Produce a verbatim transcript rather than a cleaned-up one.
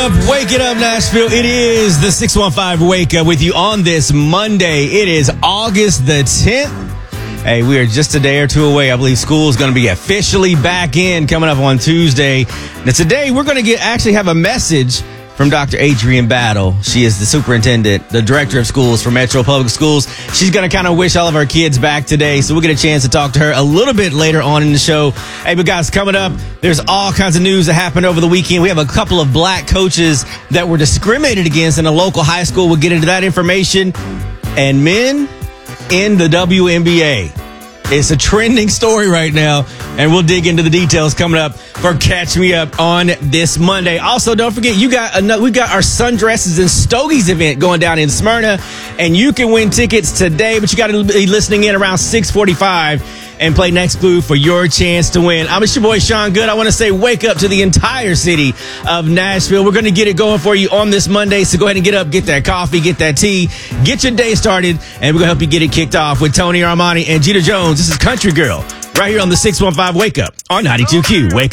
up, wake it up, Nashville. It is the six one five Wake Up with you on this Monday. It is August the tenth. Hey, we are just a day or two away. I believe school is going to be officially back in coming up on Tuesday. Now, today we're going to get actually have a message from Doctor Adrienne Battle. She is the superintendent, the director of schools for Metro Public Schools. She's going to kind of wish all of our kids back today, so we'll get a chance to talk to her a little bit later on in the show. Hey, but guys, coming up, there's all kinds of news that happened over the weekend. We have a couple of black coaches that were discriminated against in a local high school. We'll get into that information. And men in the W N B A. It's a trending story right now, and we'll dig into the details coming up for Catch Me Up on this Monday. Also, don't forget, you got another, we've got our Sundresses and Stogies event going down in Smyrna, and you can win tickets today, but you got to be listening in around six forty-five and play Next Clue for your chance to win. I'm your boy, Sean Good. I want to say wake up to the entire city of Nashville. We're going to get it going for you on this Monday, so go ahead and get up, get that coffee, get that tea, get your day started, and we're going to help you get it kicked off with Tony Armani and Jeter Jones. This is Country Girl right here on the six one five Wake Up on ninety-two Q. Wake up.